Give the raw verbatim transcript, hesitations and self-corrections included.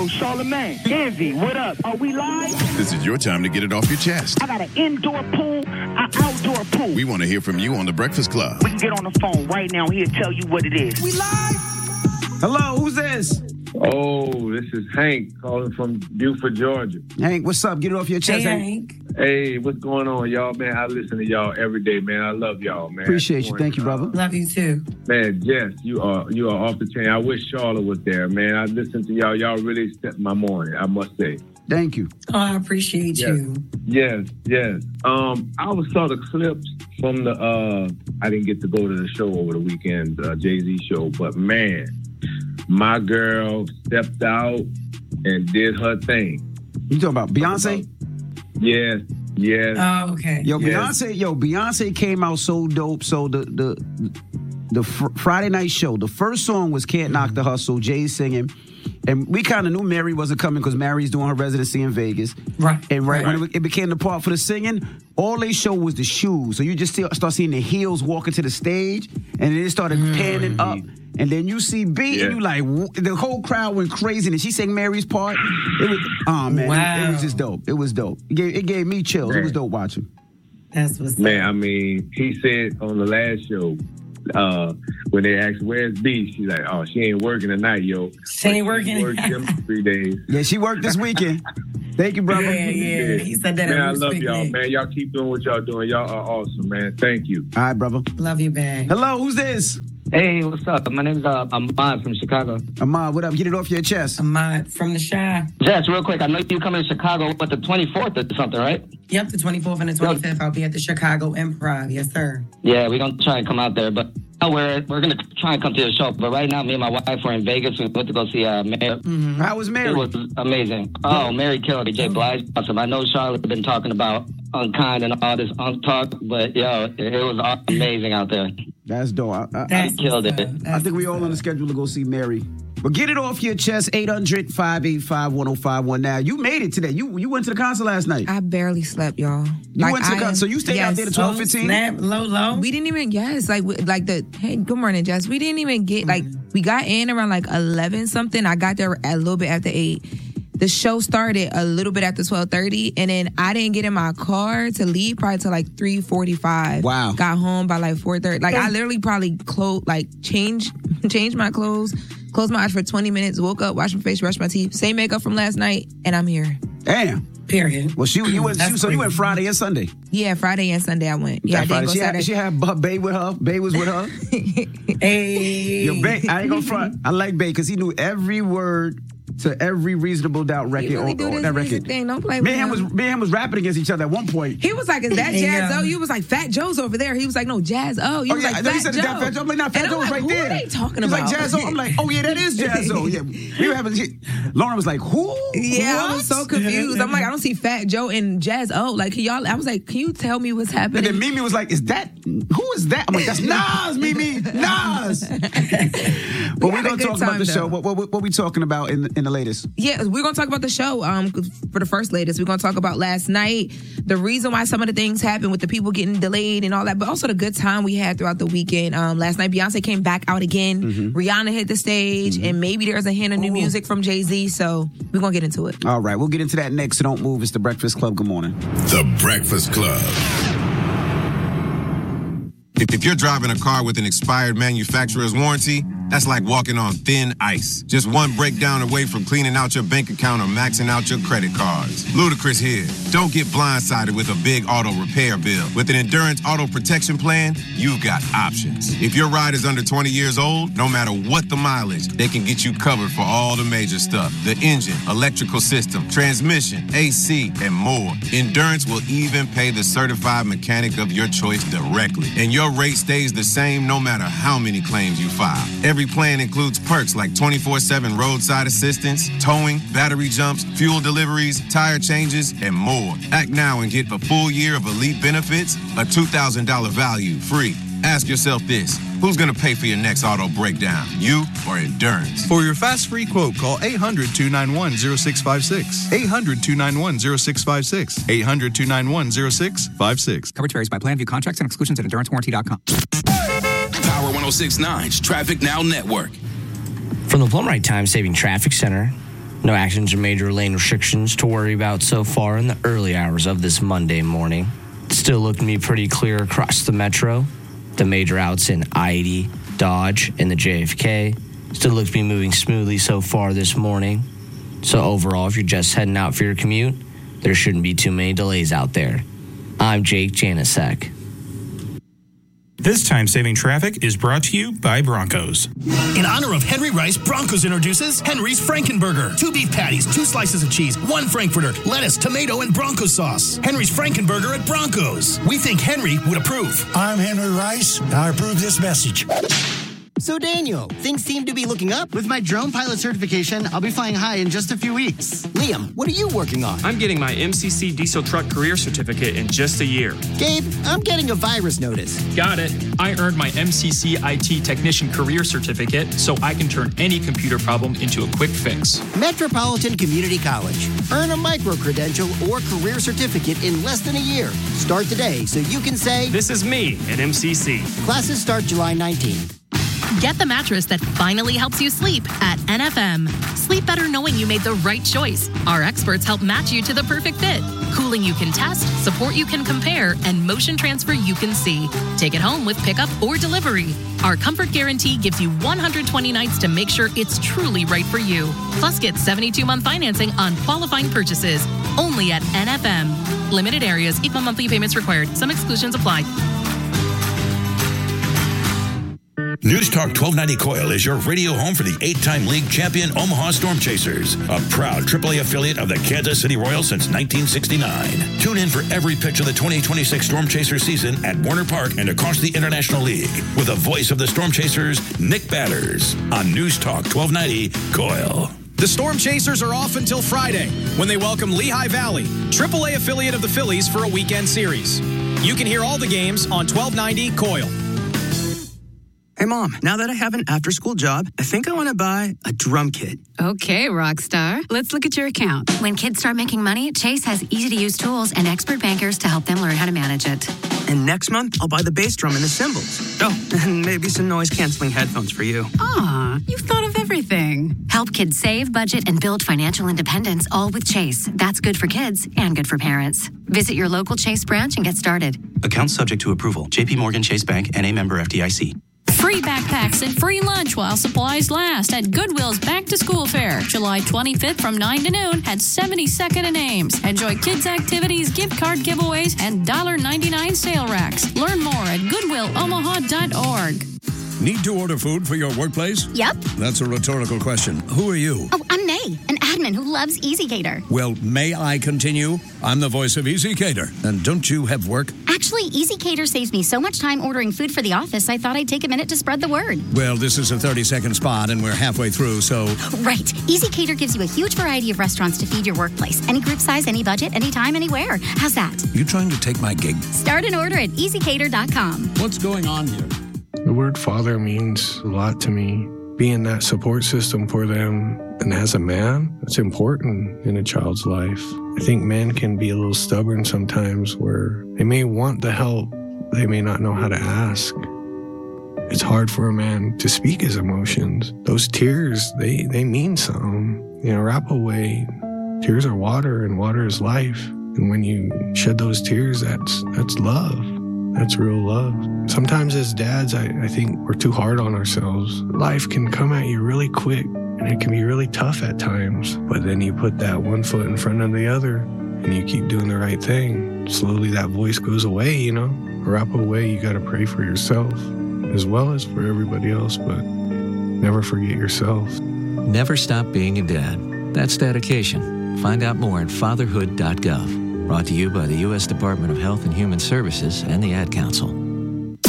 Yo, Charlamagne, Envy, what up? Are we live? This is your time to get it off your chest. I got an indoor pool, an outdoor pool. We want to hear from you on The Breakfast Club. We can get on the phone right now. He'll tell you what it is. We live? Hello, who's this? Oh, this is Hank calling from Buford, Georgia. Hank, what's up? Get it off your chest, Hey, Hank. Hank. Hey, what's going on, y'all? Man, I listen to y'all every day, man. I love y'all, man. Appreciate you. Thank you, brother. Love you too. Man, Jess, you are you are off the chain. I wish Charlotte was there, man. I listen to y'all. Y'all really set my morning, I must say. Thank you. Oh, I appreciate Yes. you. Yes, yes. Um, I was saw the clips from the. Uh, I didn't get to go to the show over the weekend, uh, Jay-Z show, but man, my girl stepped out and did her thing. You talking about Beyonce? Yes, yes. Oh, okay. Yo, Yes. Beyonce, yo, Beyonce came out so dope. So the the the fr- Friday night show, the first song was "Can't Knock the Hustle," Jay singing, and we kind of knew Mary wasn't coming because Mary's doing her residency in Vegas. Right. And right, right. when it, it became the part for the singing, all they showed was the shoes. So you just see, start seeing the heels walking to the stage, and then it started Mm. panning up. And then you see B, Yeah. and you like, w- the whole crowd went crazy, and she sang Mary's part. It was, oh man, Wow. it, it was just dope. It was dope. It gave, it gave me chills. It was dope watching. That's what's Man, up. I mean, he said on the last show, uh, when they asked, where's B? She's like, oh, she ain't working tonight, yo. She ain't But working. worked them three days. Yeah, she worked this weekend. Thank you, brother. Yeah, yeah. He said that. Man, at I Roots love Picnic. y'all, man. Y'all keep doing what y'all doing. Y'all are awesome, man. Thank you. All right, brother. Love you, babe. Hello, who's this? Hey, what's up? My name's uh, Ahmad from Chicago. Ahmad, what up? Get it off your chest. Ahmad from the Shy. Jess, real quick, I know you come in Chicago, but the twenty-fourth or something, right? Yep, the twenty-fourth and the twenty-fifth. I'll be at the Chicago Improv. Yes, sir. Yeah, we're going to try and come out there, but no, we're, we're going to try and come to the show. But right now, me and my wife are in Vegas. We went to go see uh, Mary. How was Mary? It was amazing. Oh, Mary killed it. Jay Blige. Awesome. I know Charlotte been talking about Unkind and all this talk, but yo, it, it was amazing out there. That's dope. I, I, That's killed what's it. up. I That's think we all what's on the up. schedule to go see Mary. But get it off your chest, eight hundred, five eight five, one oh five one. Now, you made it today. You you went to the concert last night. I barely slept, y'all. You Like, went to the I concert. am- So you stayed out Yes. there to twelve Oh, fifteen? Snap, low, low. We didn't even, yes, like, we- like the, hey, good morning, Jess. We didn't even get, like, we got in around like eleven something. I got there a little bit after eight. The show started a little bit after twelve thirty, and then I didn't get in my car to leave probably till like three forty-five. Wow. Got home by like four thirty. Like, I literally probably clothes, like, changed, changed my clothes, closed my eyes for twenty minutes, woke up, washed my face, brushed my teeth, same makeup from last night, and I'm here. Damn. Period. Well, she you went. That's She, so you crazy. went Friday and Sunday. Yeah, Friday and Sunday I went. Yeah, I That didn't Friday. go She had, Saturday. she had uh, Bay with her. Bay was with her. Hey. Yo, Bay, I ain't gonna front. I like Bay because he knew every word to every Reasonable Doubt record. He really on, do on this that music record. thing. Don't play Me with and him him. was me and him was rapping against each other at one point. He was like, is that Yeah. Jazz O? You was like, Fat Joe's over there. He was like, no, Jazz O. You Oh was yeah, like, I know Fat he said Joe. that Fat Joe. I'm like, nah, Fat And Joe I'm was like, right who there. are they talking He's about? like Jazz O. I'm like, oh yeah, that is Jazz O. Yeah, we were having. She, Lauren was like, who? Yeah, I What? was so confused. I'm like, I don't see Fat Joe and Jazz O. Like, can y'all, I was like, can you tell me what's And happening? then Mimi was like, is that, who is that? I'm like, that's Nas, Mimi, Nas. But we're had a going to good talk about time, the though. show. What, what, what we talking about in, in the latest? Yeah, we're going to talk about the show. Um, for the first latest, we're going to talk about last night, the reason why some of the things happened with the people getting delayed and all that, but also the good time we had throughout the weekend. Um, last night, Beyonce came back out again. Mm-hmm. Rihanna hit the stage, and maybe there's a hint of new music from Jay-Z. So we're going to get into it. All right, we'll get into that next, so don't move. It's The Breakfast Club. Good morning. The Breakfast Club. If, if you're driving a car with an expired manufacturer's warranty, that's like walking on thin ice. Just one breakdown away from cleaning out your bank account or maxing out your credit cards. Ludacris here. Don't get blindsided with a big auto repair bill. With an Endurance Auto Protection Plan, you've got options. If your ride is under twenty years old, no matter what the mileage, they can get you covered for all the major stuff. The engine, electrical system, transmission, A C, and more. Endurance will even pay the certified mechanic of your choice directly. And your rate stays the same no matter how many claims you file. Every plan includes perks like twenty-four seven roadside assistance, towing, battery jumps, fuel deliveries, tire changes, and more. Act now and get a full year of elite benefits, a two thousand dollars value free. Ask yourself this: who's going to pay for your next auto breakdown, you or Endurance? For your fast free quote, call eight hundred, two nine one, zero six five six. eight hundred, two nine one, zero six five six. eight hundred, two nine one, zero six five six. Coverage varies by plan. View contracts and exclusions at endurance warranty dot com. Power one oh six point nine's Traffic Now Network. From the Plumright Time Saving Traffic Center, No actions or major lane restrictions to worry about so far in the early hours of this Monday morning. Still looking to be pretty clear across the metro. The major outs in I eighty, Dodge, and the J F K still look to be moving smoothly so far this morning. So overall, if you're just heading out for your commute, there shouldn't be too many delays out there. I'm Jake Janasek. This time-saving traffic is brought to you by Broncos. In honor of Henry Rice, Broncos introduces Henry's Frankenburger. Two beef patties, two slices of cheese, one Frankfurter, lettuce, tomato, and Bronco sauce. Henry's Frankenburger at Broncos. We think Henry would approve. I'm Henry Rice. I approve this message. So, Daniel, things seem to be looking up. With my drone pilot certification, I'll be flying high in just a few weeks. Liam, what are you working on? I'm getting my M C C Diesel Truck Career Certificate in just a year. Gabe, I'm getting a virus notice. Got it. I earned my M C C I T Technician Career Certificate so I can turn any computer problem into a quick fix. Metropolitan Community College. Earn a micro-credential or career certificate in less than a year. Start today so you can say, "This is me at M C C." Classes start July nineteenth. Get the mattress that finally helps you sleep at N F M. Sleep better knowing you made the right choice. Our experts help match you to the perfect fit. Cooling you can test, support you can compare, and motion transfer you can see. Take it home with pickup or delivery. Our comfort guarantee gives you one hundred twenty nights to make sure it's truly right for you. Plus, get seventy-two month financing on qualifying purchases. Only at N F M. Limited areas, equal monthly payments required. Some exclusions apply. News Talk twelve ninety Coil is your radio home for the eight-time league champion Omaha Storm Chasers, a proud triple A affiliate of the Kansas City Royals since nineteen sixty-nine. Tune in for every pitch of the twenty twenty-six Storm Chasers season at Warner Park and across the International League with the voice of the Storm Chasers, Nick Batters, on News Talk twelve ninety Coil. The Storm Chasers are off until Friday when they welcome Lehigh Valley, triple A affiliate of the Phillies, for a weekend series. You can hear all the games on twelve ninety Coil. Hey, Mom, now that I have an after-school job, I think I want to buy a drum kit. Okay, Rockstar. Let's look at your account. When kids start making money, Chase has easy-to-use tools and expert bankers to help them learn how to manage it. And next month, I'll buy the bass drum and the cymbals. Oh, and maybe some noise-canceling headphones for you. Aw, you've thought of everything. Help kids save, budget, and build financial independence, all with Chase. That's good for kids and good for parents. Visit your local Chase branch and get started. Account subject to approval. J P Morgan Chase Bank, N A member F D I C. Free backpacks and free lunch while supplies last at Goodwill's Back to School Fair, July twenty-fifth from nine to noon at seventy-second and Ames. Enjoy kids' activities, gift card giveaways, and one ninety-nine sale racks. Learn more at goodwill omaha dot org. Need to order food for your workplace? Yep. That's a rhetorical question. Who are you? Oh, I'm May, an admin who loves EasyCater. Well, may I continue? I'm the voice of EasyCater. And don't you have work? Actually, EasyCater saves me so much time ordering food for the office, I thought I'd take a minute to spread the word. Well, this is a thirty-second spot, and we're halfway through, so... Right. EasyCater gives you a huge variety of restaurants to feed your workplace. Any group size, any budget, anytime, anywhere. How's that? You trying to take my gig? Start an order at easy cater dot com. What's going on here? The word father means a lot to me. Being that support system for them, and as a man, it's important in a child's life. I think men can be a little stubborn sometimes where they may want the help, they may not know how to ask. It's hard for a man to speak his emotions. Those tears, they, they mean something. You know, wrap away. Tears are water, and water is life. And when you shed those tears, that's that's love. That's real love. Sometimes as dads, I, I think we're too hard on ourselves. Life can come at you really quick, and it can be really tough at times. But then you put that one foot in front of the other, and you keep doing the right thing. Slowly that voice goes away, you know. Wrap away, you got to pray for yourself, as well as for everybody else, but never forget yourself. Never stop being a dad. That's dedication. Find out more at fatherhood dot gov. Brought to you by the U S Department of Health and Human Services and the Ad Council.